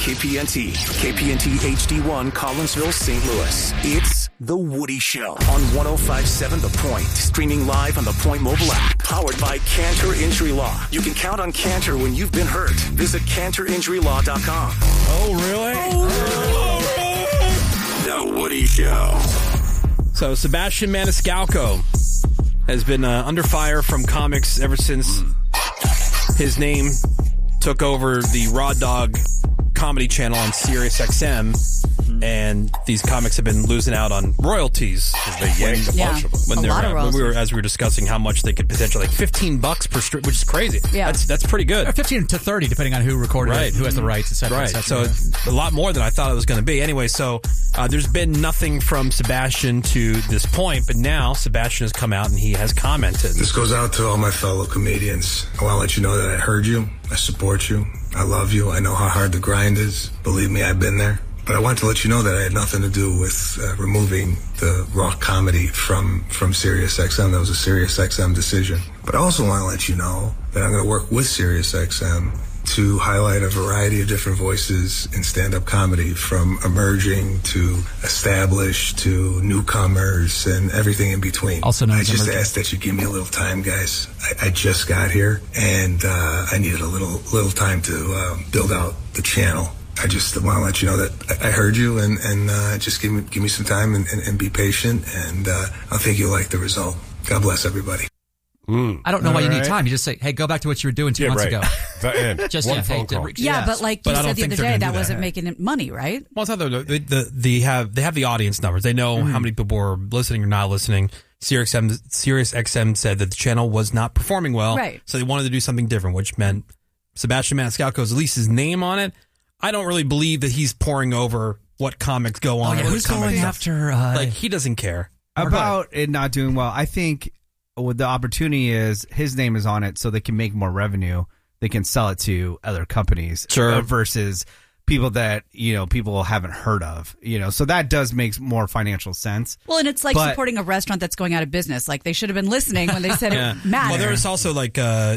KPNT, KPNT HD1, Collinsville, St. Louis. It's The Woody Show on 105.7 The Point. Streaming live on the Point mobile app. Powered by Cantor Injury Law. You can count on Cantor when you've been hurt. Visit CantorInjuryLaw.com. Oh, really? The Woody Show. So Sebastian Maniscalco has been under fire from comics ever since his name took over the Raw Dog comedy channel on Sirius XM, and these comics have been losing out on royalties. They yanked a bunch of them. When we were discussing how much they could potentially, like $15 per strip, which is crazy. Yeah. That's pretty good. Or 15 to 30, depending on who recorded it, who has the rights, etc. Right. So a lot more than I thought it was going to be. Anyway, so there's been nothing from Sebastian to this point, but now Sebastian has come out and he has commented. This goes out to all my fellow comedians. I want to let you know that I heard you. I support you. I love you. I know how hard the grind is. Believe me, I've been there. But I want to let you know that I had nothing to do with removing the raw comedy from Sirius XM. That was a Sirius XM decision. But I also want to let you know that I'm going to work with Sirius XM to highlight a variety of different voices in stand-up comedy, from emerging to established to newcomers and everything in between. Also known I as just emerging. asked that you give me a little time, guys. I just got here, and I needed a little time to build out the channel. I just want to let you know that I heard you, and just give me some time and be patient, and I think you'll like the result. God bless everybody. I don't know why you need time. You just say, hey, go back to what you were doing 2 months ago. The end. Just One phone call. Yeah, but like you But I said don't the think other they're day, gonna that do wasn't that. making it money, right? Well, it's not they have the audience numbers. They know how many people are listening or not listening. Sirius XM said that the channel was not performing well, Right. so they wanted to do something different, which meant Sebastian Maniscalco's at least his name on it. I don't really believe that he's pouring over what comics go on. Oh, yeah, or who's what comics going stuff. after? Like, he doesn't care. About it not doing well. I think what the opportunity is, his name is on it, so they can make more revenue. They can sell it to other companies, Sure. versus people that people haven't heard of. So that does make more financial sense. Well, and it's like But- supporting a restaurant that's going out of business. Like they should have been listening when they said it mattered. Well, there was also like,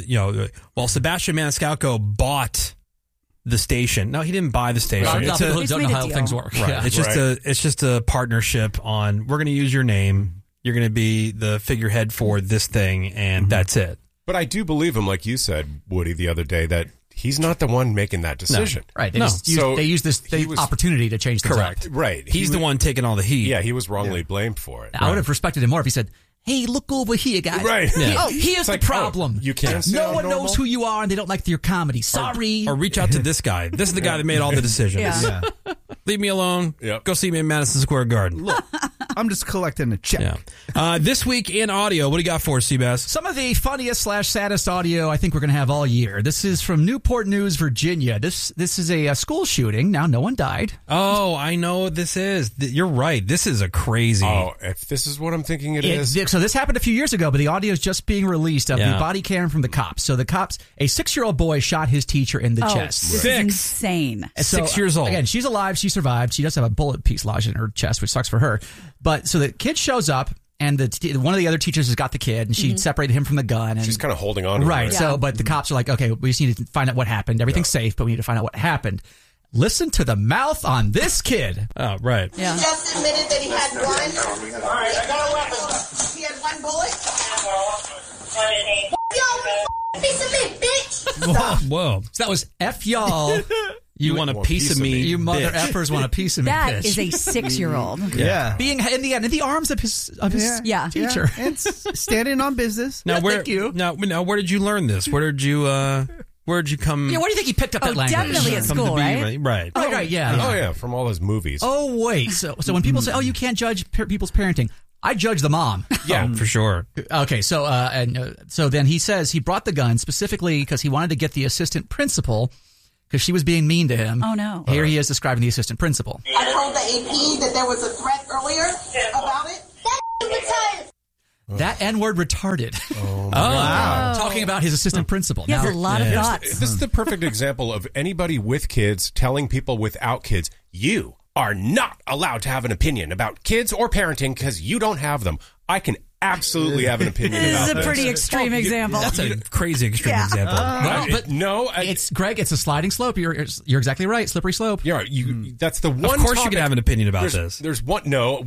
Sebastian Maniscalco bought the station. No, he didn't buy the station. Well, It's people a- who don't know how things work. Right. Yeah. It's just a partnership on, we're going to use your name. You're going to be the figurehead for this thing, and that's it. But I do believe him, like you said, Woody, the other day, that he's not the one making that decision. Right. No. They use this opportunity to change things Correct. up. Right. He's the one taking all the heat. Yeah, he was wrongly blamed for it. I would have respected him more if he said, hey, look over here, guys. Right. Yeah. Oh, here's It's the like, problem. you can't say No I'm one normal? knows who you are, and they don't like your comedy. Sorry. Or reach out to this guy. This is the guy that made all the decisions. Yeah. Leave me alone. Yep. Go see me in Madison Square Garden. I'm just collecting a check. Yeah. This week in audio, what do you got for us, Seabass? Some of the funniest / saddest audio I think we're going to have all year. This is from Newport News, Virginia. This is a school shooting. Now, no one died. Oh, I know what this is. You're right. This is a crazy. Oh, if this is what I'm thinking it is. So this happened a few years ago, but the audio is just being released of Yeah. the body cam from the cops. So the cops, a 6-year-old boy shot his teacher in the chest. This is insane. And so, 6 years old. Again, she's alive. She survived. She does have a bullet piece lodged in her chest, which sucks for her. But so the kid shows up, and one of the other teachers has got the kid, and she separated him from the gun. And She's kind of holding on to right. it. So, but the cops are like, okay, we just need to find out what happened. Everything's safe, but we need to find out what happened. Listen to the mouth on this kid. Oh, right. Yeah. He just admitted that he had one. All right, I got a weapon. He had one bullet. Yo, piece of meat, bitch. Whoa. So that was F y'all. You want a piece of me? You mother bitch. effers want a piece of me. That bitch. is a 6-year-old. Yeah. Being in the arms of his Yeah. teacher. And standing on business. Now, Thank you. Now, where did you learn this? Where did you come? Yeah, where do you think he picked up that language? Definitely at come to school, be, right? Right. Oh, right, yeah. Oh, yeah, from all those movies. Oh, wait. So when people say, oh, you can't judge people's parenting, I judge the mom. Yeah, for sure. Okay, so then he says he brought the gun specifically because he wanted to get the assistant principal because she was being mean to him. Oh, no. Here he is describing the assistant principal. I told the AP that there was a threat earlier about it. That retired. That N-word retarded. Oh, wow. Talking about his assistant principal. He has Now- a lot of thoughts. This is the perfect example of anybody with kids telling people without kids, you are not allowed to have an opinion about kids or parenting because you don't have them. I can absolutely have an opinion This about is a this. pretty extreme example. That's a crazy extreme example. Well, but No, it's Greg. It's a sliding slope. You're exactly right. Slippery slope. Yeah, that's the one. Of course, you topic- can have an opinion about there's, this. There's one.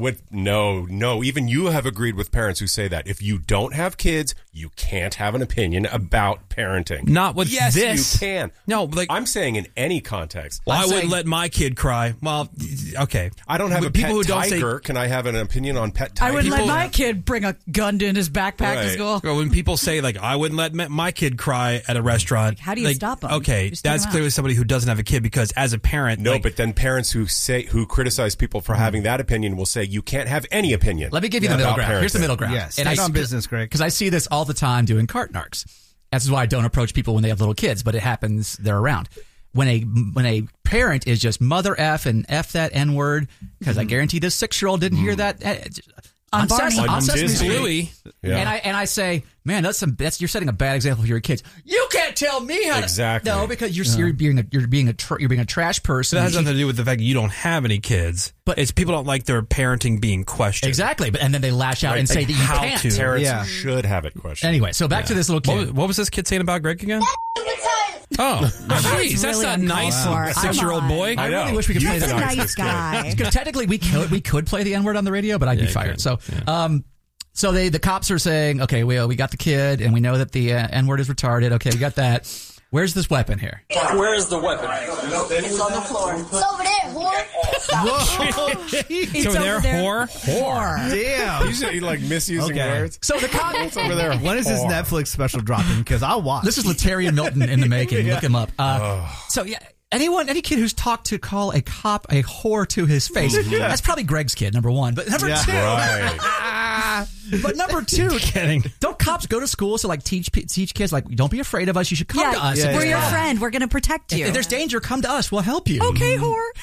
No. Even you have agreed with parents who say that if you don't have kids, you can't have an opinion about parenting. Not with yes, this. you can. No, like I'm saying in any context. well, I I'm wouldn't saying- let my kid cry. Well, okay. I don't have With a pet people who don't say- tiger. Can I have an opinion on pet I tiger? wouldn't let People- my kid bring a gun in his backpack to Right. school. Well, when people say like I wouldn't let my kid cry at a restaurant, How do you like, stop 'em? Okay, Just take that's 'em out. clearly somebody who doesn't have a kid because as a parent, No, like, but then parents who criticize people for having that opinion will say you can't have any opinion. Let me give you the middle about ground. Here's the parenting. middle ground. Yes, stay on business, Greg. Because I see this all the time doing cart narcs. That's why I don't approach people when they have little kids, but it happens. They're around. When a parent is just mother F and F that N word, because I guarantee this 6-year-old didn't hear that On Barney. on On Sesame Disney. Street. Louis. Yeah. And I say, man, that's you're setting a bad example for your kids. You can't tell me how to Exactly. No, because you're being a trash person. So that has nothing to do with the fact that you don't have any kids, but it's people don't like their parenting being questioned. Exactly, but and then they lash out Right, and say like that you how can't. to. Parents Yeah. should have it questioned. Anyway, so back to this little kid. What was this kid saying about Greg again? Oh, jeez, that's really not nice. uncalled for. 6-year-old Come on. boy. I really wish we could play He's a that. nice guy. Because technically we could play the N-word on the radio, but I'd be you fired. could. So the cops are saying, okay, we got the kid, and we know that the N-word is retarded. Okay, we got that. Where's this weapon here? Where is the weapon? It's on the floor. It's over there, whore. It's over there, whore. Damn. You say, like misusing Okay. words. So the cops Over there. When is this Whore. Netflix special dropping? Because I'll watch. This is Latarian Milton in the making. Look him up. So yeah. Any kid who's talked to call a cop a whore to his face, that's probably Greg's kid, number one. But number two, Right. but number two, Kidding. don't cops go to schools to like teach kids like don't be afraid of us, you should come to us. Yeah, We're yeah, your yeah. friend. We're going to protect you. If there's danger, come to us. We'll help you. Okay,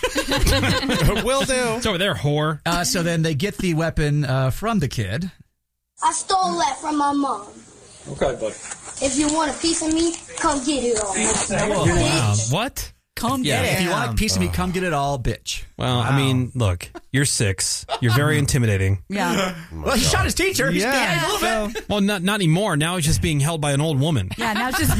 whore. Will do. It's over there, whore. So then they get the weapon from the kid. I stole that from my mom. Okay, buddy. If you want a piece of me, come get it all. Wow. What? Come Yeah. get it. If you want a piece of me, come get it all, bitch. Well, I mean, look, you're 6. You're very intimidating. Yeah. Well, he shot his teacher. He's Yeah. a little bit. Well, not anymore. Now he's just being held by an old woman. Yeah, now it's just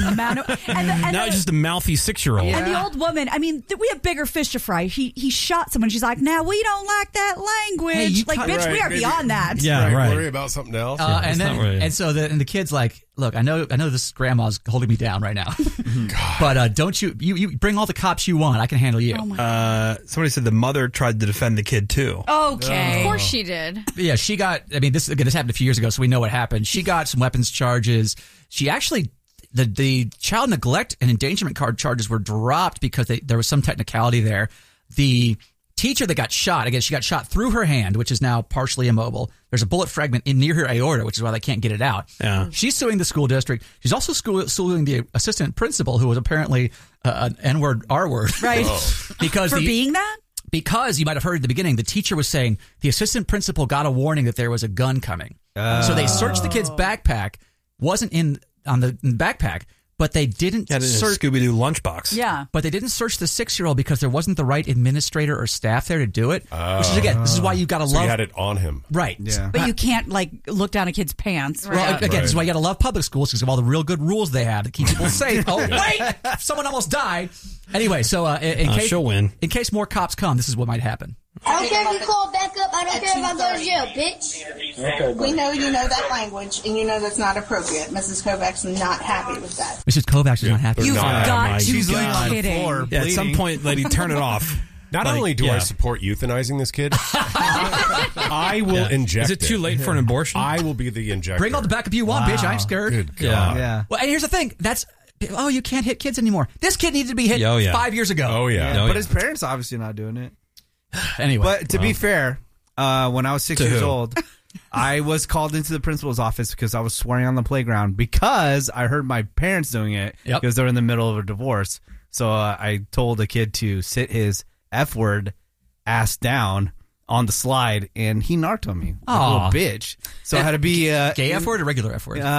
Now he's just a mouthy 6-year-old. And the old woman, I mean, we have bigger fish to fry. He shot someone. She's like, "Now we don't like that language." Hey, you like, cut- bitch, we Right, are maybe- beyond that. Yeah, right. Worry about something else. And then not really- and so the kid's like, look, I know this grandma's holding me down right now, but don't you bring all the cops you want. I can handle you. Somebody said the mother tried to defend the kid too. Okay. Of course she did. Yeah, she got. I mean, this happened a few years ago, so we know what happened. She got some weapons charges. She actually. The child neglect and endangerment card charges were dropped because there was some technicality there. The teacher that got shot, again, she got shot through her hand, which is now partially immobile. There's a bullet fragment near her aorta, which is why they can't get it out. Yeah. She's suing the school district. She's also suing the assistant principal, who was apparently an N-word, R-word. Right. Because For being that? Because you might have heard at the beginning, the teacher was saying the assistant principal got a warning that there was a gun coming. So they searched the kid's backpack, wasn't in the backpack, but they didn't Had it in a search. Scooby-Doo lunchbox. Yeah. But they didn't search the 6-year-old because there wasn't the right administrator or staff there to do it. Which is again, this is why you got to So love. you had it on him. Right. Yeah. But you can't like look down a kid's pants. Well, again, this is why you got to love public schools because of all the real good rules they have to keep people safe. Oh wait, someone almost died. Anyway, so in case she'll win. In case more cops come, this is what might happen. I don't care if you call back up. I don't care if I go to jail, bitch. We know you know that language, and you know that's not appropriate. Mrs. Kovacs is not happy with that. Mrs. Kovacs is not happy. You've not. got my to She's be laying on the kidding. floor. Yeah, at some bleeding. point, lady, turn it off. Not Like, only do I yeah. support euthanizing this kid, I will inject Is it too late for an abortion? I will be the injector. Bring all the backup you want, bitch. I ain't scared. Good God. Yeah. Yeah. Well, and here's the thing. You can't hit kids anymore. This kid needed to be hit Oh, yeah. 5 years ago. Oh, yeah. Oh, But yeah. his parents obviously not doing it. Anyway. But to be fair, when I was 6 To years who? old, I was called into the principal's office because I was swearing on the playground because I heard my parents doing it Yep. because they were in the middle of a divorce. So I told the kid to sit his F word ass down on the slide, and he narked on me like a Aw. little bitch. So I had to be Gay F word or regular F word?